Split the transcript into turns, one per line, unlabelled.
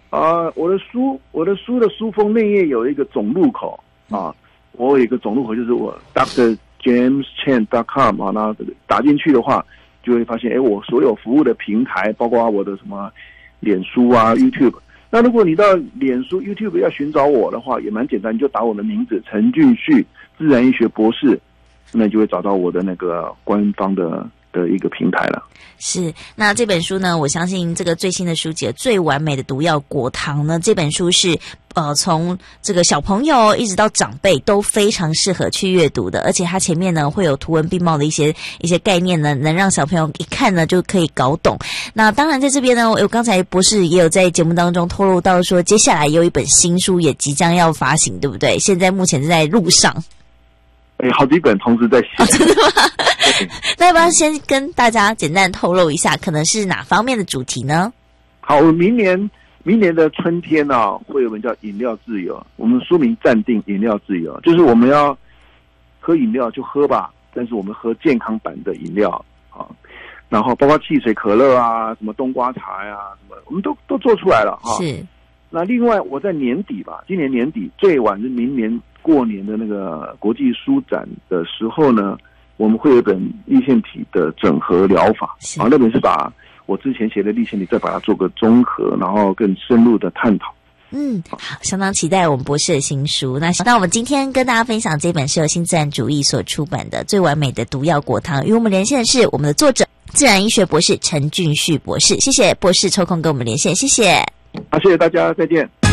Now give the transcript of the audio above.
我的书的书封内页有一个总入口啊，我有一个总入口，就是我 drjameschan.com 啊，那打进去的话，就会发现，我所有服务的平台，包括我的什么脸书啊、YouTube。那如果你到脸书、YouTube 要寻找我的话，也蛮简单，你就打我的名字陈俊旭，自然医学博士，那你就会找到我的那个官方的一个平台了。
是，那这本书呢，我相信这个最新的书籍《最完美的毒药果糖》呢，这本书是从这个小朋友一直到长辈都非常适合去阅读的，而且它前面呢会有图文并茂的一些概念呢，能让小朋友一看呢就可以搞懂。那当然在这边呢，我刚才博士也有在节目当中透露到说，接下来有一本新书也即将要发行，对不对？现在目前是在路上。
好几本同时在写。
真的吗？那要不要先跟大家简单透露一下，可能是哪方面的主题呢？
好，明年的春天啊，会有本叫饮料自由。我们书名暂定饮料自由，就是我们要喝饮料就喝吧，但是我们喝健康版的饮料啊。然后包括汽水、可乐啊，什么冬瓜茶呀，什么我们都做出来了哈。
是。
那另外我在年底吧，今年年底最晚是明年过年的那个国际书展的时候呢，我们会有一本粒线体的整合疗法啊，那本是把我之前写的粒线体再把它做个综合，然后更深入的探讨。
好，相当期待我们博士的新书。那我们今天跟大家分享这本是由新自然主义所出版的《最完美的毒药果糖》，与我们连线的是我们的作者自然医学博士陈俊旭博士。谢谢博士抽空跟我们连线，谢谢。
好，谢谢大家，再见。